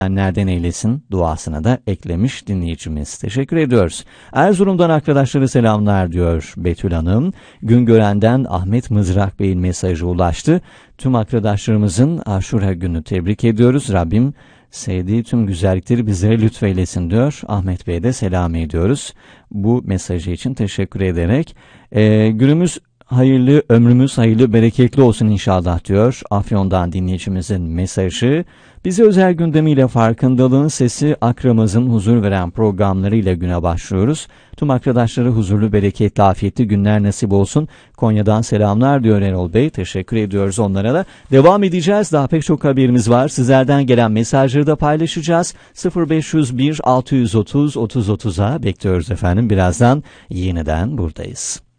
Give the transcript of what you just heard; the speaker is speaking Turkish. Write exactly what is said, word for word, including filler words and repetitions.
nereden eylesin duasına da eklemiş dinleyicimiz. Teşekkür ediyoruz. Erzurum'dan arkadaşları selamlar diyor Betül Hanım. Güngören'den Ahmet Mızrak Bey'in mesajı ulaştı. Tüm arkadaşlarımızın Aşura günü tebrik ediyoruz. Rabbim sevdiği tüm güzellikleri bizlere lütfeylesin diyor. Ahmet Bey'e de selam ediyoruz. Bu mesajı için teşekkür ederek. Ee, günümüz hayırlı, ömrümüz hayırlı, bereketli olsun inşallah diyor. Afyon'dan dinleyicimizin mesajı. Bize özel gündemiyle farkındalığın sesi Akramaz'ın huzur veren programlarıyla güne başlıyoruz. Tüm arkadaşlara huzurlu, bereketli, afiyetli günler nasip olsun. Konya'dan selamlar diyor Erol Bey. Teşekkür ediyoruz onlara da. Devam edeceğiz. Daha pek çok haberimiz var. Sizlerden gelen mesajları da paylaşacağız. sıfır beş yüz bir altı yüz otuz otuz otuza bekliyoruz efendim. Birazdan yeniden buradayız.